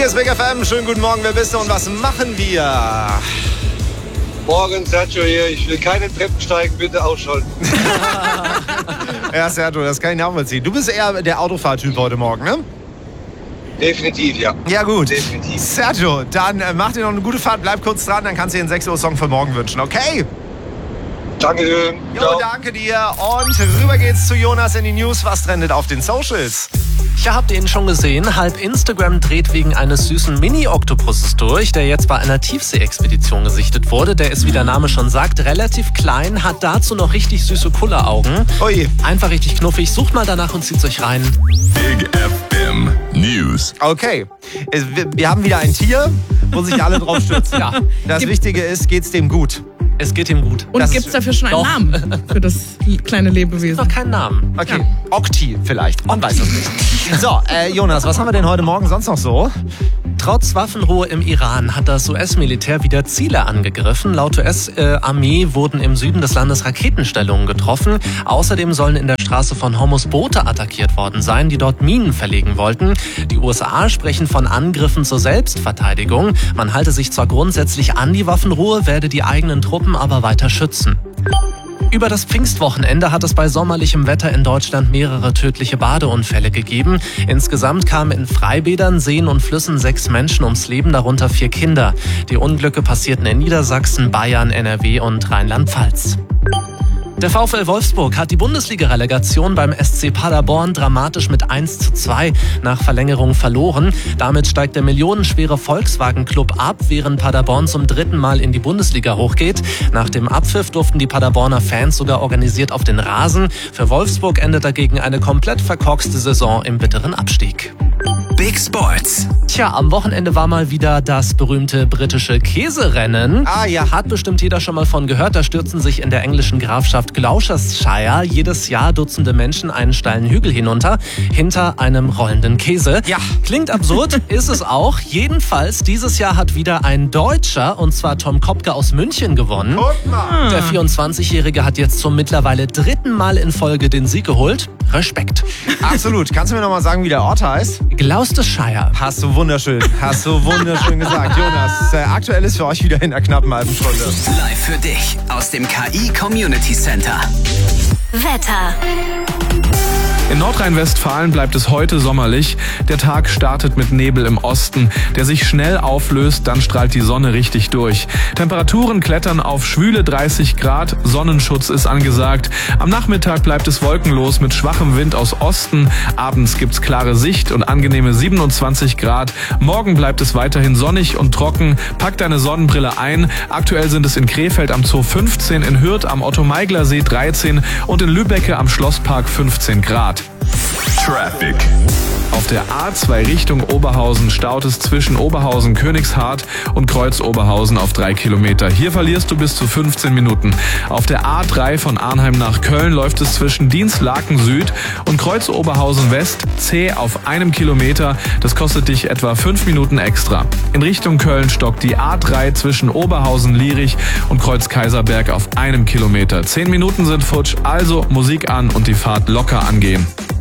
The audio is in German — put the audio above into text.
Hier ist Big FM. Schönen guten Morgen, wer bist du und was machen wir? Morgen, Sergio hier. Ich will keine Treppen steigen, bitte ausschalten. Ja, Sergio, das kann ich nachvollziehen. Du bist eher der Autofahrtyp heute Morgen, ne? Definitiv, ja. Ja, gut. Definitiv. Sergio, dann mach dir noch eine gute Fahrt, bleib kurz dran, dann kannst du dir einen 6 Uhr Song für morgen wünschen, okay? Danke. Jo, danke dir. Und rüber geht's zu Jonas in die News. Was trendet auf den Socials? Ja, habt ihr ihn schon gesehen? Halb Instagram dreht wegen eines süßen Mini-Oktopusses durch, der jetzt bei einer Tiefsee-Expedition gesichtet wurde. Der ist, wie der Name schon sagt, relativ klein, hat dazu noch richtig süße Kulleraugen. Ui. Einfach richtig knuffig. Sucht mal danach und zieht's euch rein. Big FM News. Okay, wir haben wieder ein Tier, wo sich alle drauf stürzen. Ja. Das Wichtige ist, geht's dem gut? Es geht ihm gut. Und gibt es dafür schon einen Namen für das kleine Lebewesen? Noch keinen Namen. Okay, Okti vielleicht, man weiß es nicht. So, Jonas, was haben wir denn heute Morgen sonst noch so? Trotz Waffenruhe im Iran hat das US-Militär wieder Ziele angegriffen. Laut US-Armee wurden im Süden des Landes Raketenstellungen getroffen. Außerdem sollen in der Straße von Hormuz Boote attackiert worden sein, die dort Minen verlegen wollten. Die USA sprechen von Angriffen zur Selbstverteidigung. Man halte sich zwar grundsätzlich an die Waffenruhe, werde die eigenen Truppen aber weiter schützen. Über das Pfingstwochenende hat es bei sommerlichem Wetter in Deutschland mehrere tödliche Badeunfälle gegeben. Insgesamt kamen in Freibädern, Seen und Flüssen 6 Menschen ums Leben, darunter 4 Kinder. Die Unglücke passierten in Niedersachsen, Bayern, NRW und Rheinland-Pfalz. Der VfL Wolfsburg hat die Bundesliga-Relegation beim SC Paderborn dramatisch mit 1:2 nach Verlängerung verloren. Damit steigt der millionenschwere Volkswagen-Club ab, während Paderborn zum 3. Mal in die Bundesliga hochgeht. Nach dem Abpfiff durften die Paderborner Fans sogar organisiert auf den Rasen. Für Wolfsburg endet dagegen eine komplett verkorkste Saison im bitteren Abstieg. Big Sports. Tja, am Wochenende war mal wieder das berühmte britische Käserennen. Ah ja. Hat bestimmt jeder schon mal von gehört. Da stürzen sich in der englischen Grafschaft Gloucestershire jedes Jahr Dutzende Menschen einen steilen Hügel hinunter, hinter einem rollenden Käse. Ja. Klingt absurd, ist es auch. Jedenfalls, dieses Jahr hat wieder ein Deutscher, und zwar Tom Kopke aus München, gewonnen. Guck mal. Der 24-Jährige hat jetzt zum mittlerweile 3. Mal in Folge den Sieg geholt. Respekt. Absolut. Kannst du mir noch mal sagen, wie der Ort heißt? Gloucestershire. Hast du wunderschön gesagt. Jonas, aktuell ist für euch wieder in einer knappen halben Stunde. Live für dich aus dem KI Community Center. Wetter. In Nordrhein-Westfalen bleibt es heute sommerlich. Der Tag startet mit Nebel im Osten, der sich schnell auflöst, dann strahlt die Sonne richtig durch. Temperaturen klettern auf schwüle 30 Grad, Sonnenschutz ist angesagt. Am Nachmittag bleibt es wolkenlos mit schwachem Wind aus Osten. Abends gibt's klare Sicht und angenehme 27 Grad. Morgen bleibt es weiterhin sonnig und trocken. Pack deine Sonnenbrille ein. Aktuell sind es in Krefeld am Zoo 15, in Hürth am Otto-Meigler-See 13 und in Lübbecke am Schlosspark 15 Grad. Traffic. Auf der A2 Richtung Oberhausen staut es zwischen Oberhausen, Königshardt und Kreuz Oberhausen auf 3 Kilometer. Hier verlierst du bis zu 15 Minuten. Auf der A3 von Arnheim nach Köln läuft es zwischen Dienstlaken Süd und Kreuz Oberhausen West zäh auf 1 Kilometer. Das kostet dich etwa 5 Minuten extra. In Richtung Köln stockt die A3 zwischen Oberhausen-Lierich und Kreuz Kaiserberg auf 1 Kilometer. 10 Minuten sind futsch, also Musik an und die Fahrt locker angehen.